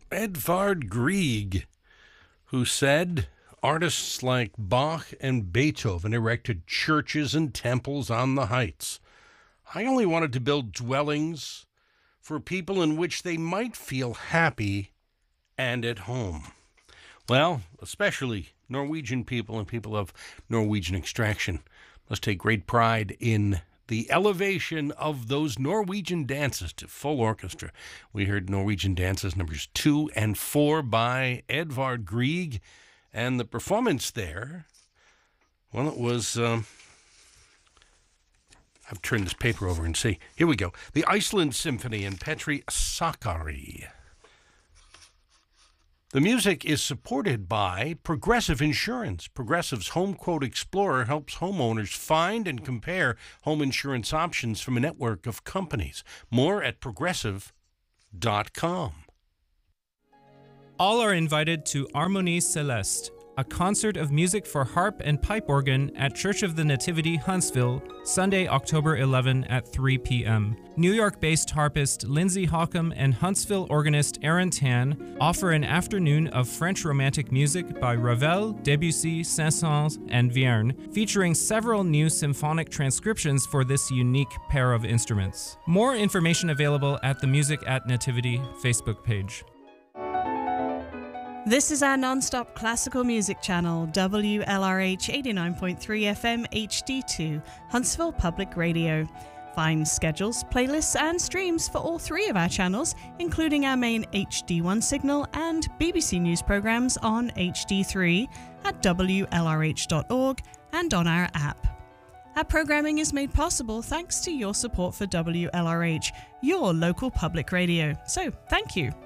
Edvard Grieg, who said, artists like Bach and Beethoven erected churches and temples on the heights. I only wanted to build dwellings for people in which they might feel happy and at home. Well, especially Norwegian people and people of Norwegian extraction must take great pride in the elevation of those Norwegian dances to full orchestra. We heard Norwegian Dances numbers 2 and 4 by Edvard Grieg, and the performance there, well, it was, I've turned this paper over and see. Here we go. The Iceland Symphony and Petri Sakari. The music is supported by Progressive Insurance. Progressive's Home Quote Explorer helps homeowners find and compare home insurance options from a network of companies. More at progressive.com. All are invited to Harmonie Celeste, a concert of music for harp and pipe organ at Church of the Nativity, Huntsville, Sunday, October 11 at 3 p.m. New York-based harpist Lindsay Hockham and Huntsville organist Aaron Tan offer an afternoon of French Romantic music by Ravel, Debussy, Saint-Saëns, and Vierne, featuring several new symphonic transcriptions for this unique pair of instruments. More information available at the Music at Nativity Facebook page. This is our non-stop classical music channel, WLRH 89.3 FM HD2, Huntsville Public Radio. Find schedules, playlists and streams for all three of our channels, including our main HD1 signal and BBC News programs on HD3 at WLRH.org and on our app. Our programming is made possible thanks to your support for WLRH, your local public radio. So, thank you.